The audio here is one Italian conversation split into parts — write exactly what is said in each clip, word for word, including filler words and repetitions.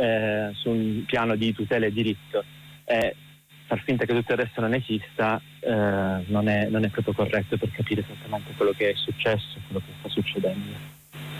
eh, su un piano di tutela e diritto, e far finta che tutto il resto non esista eh, non è, non è proprio corretto per capire esattamente quello che è successo, quello che sta succedendo.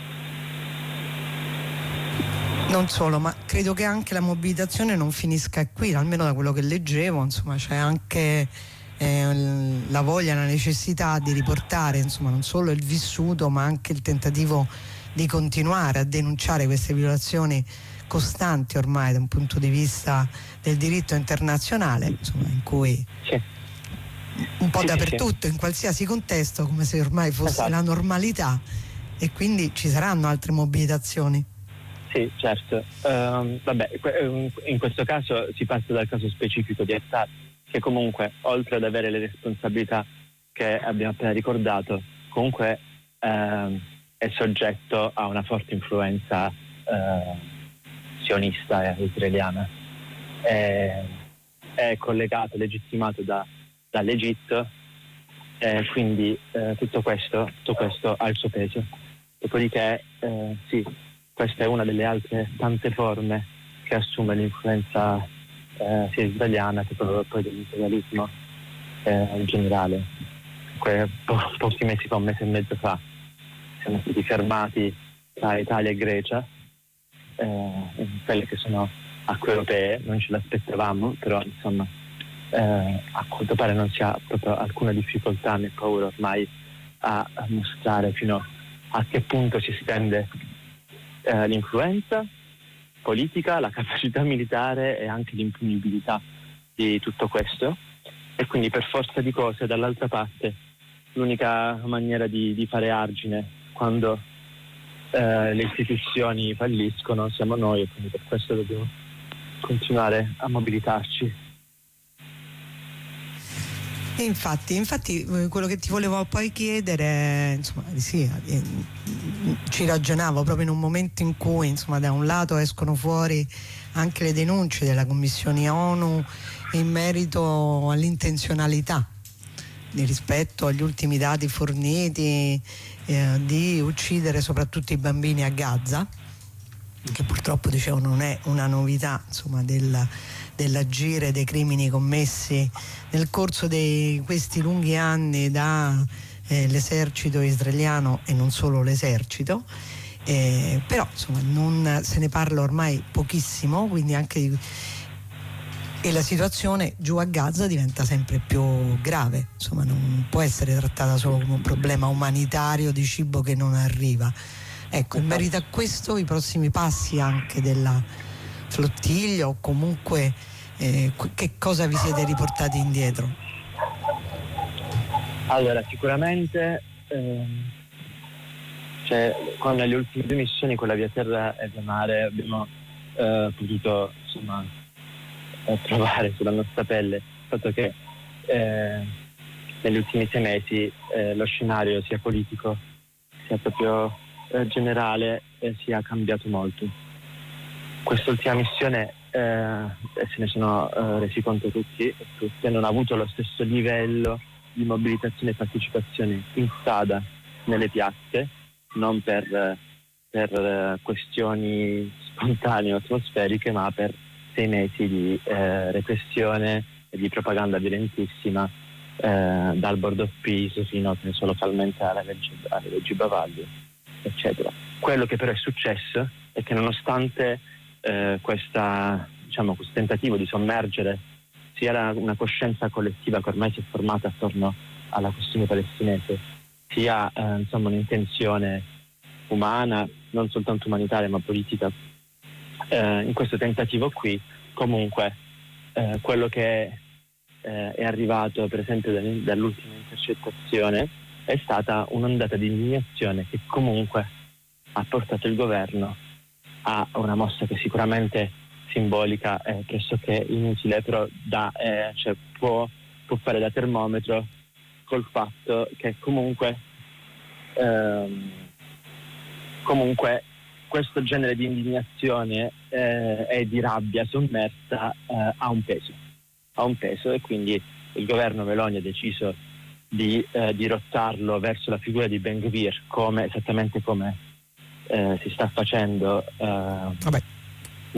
Non solo, ma credo che anche la mobilitazione non finisca qui, almeno da quello che leggevo, insomma c'è anche eh, la voglia, la necessità di riportare, insomma, non solo il vissuto ma anche il tentativo di continuare a denunciare queste violazioni costanti ormai da un punto di vista del diritto internazionale, insomma, in cui sì. un po' sì, dappertutto, sì, sì. in qualsiasi contesto, come se ormai fosse esatto. la normalità, e quindi ci saranno altre mobilitazioni. Sì, certo. Um, vabbè, in questo caso si passa dal caso specifico di Haftar, che comunque, oltre ad avere le responsabilità che abbiamo appena ricordato, comunque um, è soggetto a una forte influenza uh, sionista e israeliana. È, è collegato, legittimato da, dall'Egitto, e quindi eh, tutto questo, tutto questo ha il suo peso. Dopodiché, eh, sì, questa è una delle altre tante forme che assume l'influenza eh, sia israeliana che poi, poi dell'imperialismo eh, in generale. Que- po- pochi mesi fa, un mese e mezzo fa, siamo stati fermati tra Italia e Grecia, eh, quelle che sono acque europee, non ce l'aspettavamo, però insomma eh, a quanto pare non si ha proprio alcuna difficoltà né paura ormai a, a mostrare fino a che punto si stende Eh, l'influenza politica, la capacità militare e anche l'impunibilità di tutto questo, e quindi per forza di cose dall'altra parte l'unica maniera di, di fare argine quando eh, le istituzioni falliscono siamo noi, e quindi per questo dobbiamo continuare a mobilitarci. Infatti, infatti quello che ti volevo poi chiedere, insomma, sì, ci ragionavo proprio in un momento in cui, insomma, da un lato escono fuori anche le denunce della Commissione ONU in merito all'intenzionalità rispetto agli ultimi dati forniti eh, di uccidere soprattutto i bambini a Gaza, che purtroppo, dicevo, non è una novità, insomma, del, dell'agire dei crimini commessi nel corso di questi lunghi anni da eh, l'esercito israeliano, e non solo l'esercito, eh, però insomma non se ne parla ormai pochissimo, quindi anche e la situazione giù a Gaza diventa sempre più grave, insomma non può essere trattata solo come un problema umanitario di cibo che non arriva. Ecco, in merito a questo, i prossimi passi anche della flottiglia, o comunque eh, che cosa vi siete riportati indietro? Allora, sicuramente ehm, cioè, con le ultime due missioni, quella via terra e via mare, abbiamo eh, potuto insomma eh, trovare sulla nostra pelle il fatto che eh, negli ultimi sei mesi eh, lo scenario sia politico sia proprio eh, generale eh, sia cambiato molto. Quest'ultima missione eh, se ne sono eh, resi conto tutti e tutte, non ha avuto lo stesso livello di mobilitazione e partecipazione in strada, nelle piazze, non per, per questioni spontanee o atmosferiche, ma per sei mesi di eh, repressione e di propaganda violentissima eh, dal Board of Peace fino penso localmente alle leggi, alle leggi Bavalli, eccetera. Quello che però è successo è che nonostante eh, questa, diciamo, questo tentativo di sommergere sia la, una coscienza collettiva che ormai si è formata attorno alla questione palestinese, sia eh, insomma un'intenzione umana, non soltanto umanitaria ma politica, eh, in questo tentativo qui comunque eh, quello che eh, è arrivato per esempio dall'ultima intercettazione è stata un'ondata di indignazione che comunque ha portato il governo a una mossa che sicuramente simbolica è pressoché inutile, però da, eh, cioè può, può fare da termometro col fatto che comunque ehm, comunque questo genere di indignazione eh, e di rabbia sommersa eh, ha un peso ha un peso e quindi il governo Meloni ha deciso di eh, dirottarlo verso la figura di Ben Gvir, come esattamente come Eh, si sta facendo eh, Vabbè,